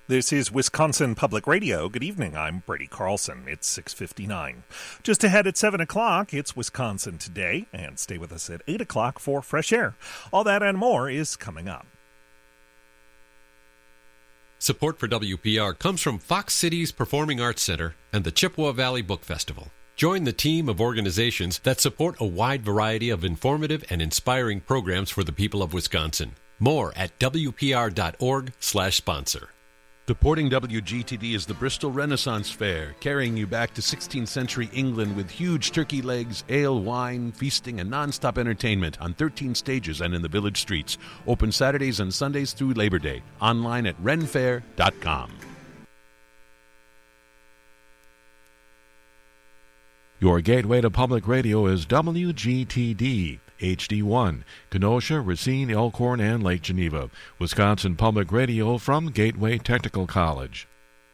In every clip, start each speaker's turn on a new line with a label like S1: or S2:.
S1: This is Wisconsin Public Radio. Good evening. I'm Brady Carlson. It's 6:59. Just ahead at 7 o'clock, it's Wisconsin Today. And stay with us at 8 o'clock for Fresh Air. All that and more is coming up.
S2: Support for WPR comes from Fox Cities Performing Arts Center and the Chippewa Valley Book Festival. Join the team of organizations that support a wide variety of informative and inspiring programs for the people of Wisconsin. More at WPR.org/sponsor.
S3: Supporting WGTD is the Bristol Renaissance Fair, carrying you back to 16th century England with huge turkey legs, ale, wine, feasting, and non-stop entertainment on 13 stages and in the village streets. Open Saturdays and Sundays through Labor Day. Online at renfair.com.
S4: Your gateway to public radio is WGTD. HD1, Kenosha, Racine, Elkhorn, and Lake Geneva. Wisconsin Public Radio from Gateway Technical College.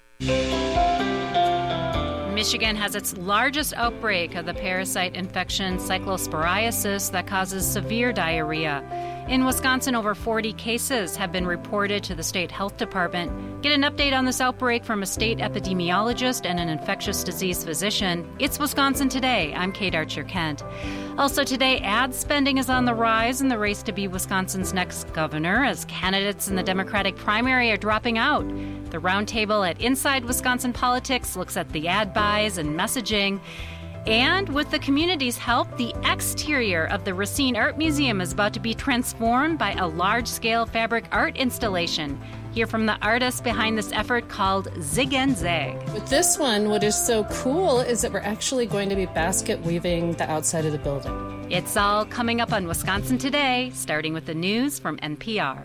S5: Michigan has its largest outbreak of the parasite infection cyclosporiasis that causes severe diarrhea. In Wisconsin, over 40 cases have been reported to the state health department. Get an update on this outbreak from a state epidemiologist and an infectious disease physician. It's Wisconsin Today. I'm Kate Archer-Kent. Also today, ad spending is on the rise in the race to be Wisconsin's next governor as candidates in the Democratic primary are dropping out. The roundtable at Inside Wisconsin Politics looks at the ad buys and messaging. And with the community's help, the exterior of the Racine Art Museum is about to be transformed by a large-scale fabric art installation. Hear from the artist behind this effort called Zig and Zag.
S6: With this one, what is so cool is that we're actually going to be basket weaving the outside of the building.
S5: It's all coming up on Wisconsin Today, starting with the news from NPR.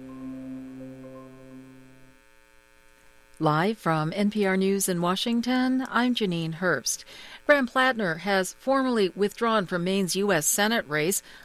S7: Live from NPR News in Washington, I'm Janine Herbst. Graham Plattner has formally withdrawn from Maine's U.S. Senate race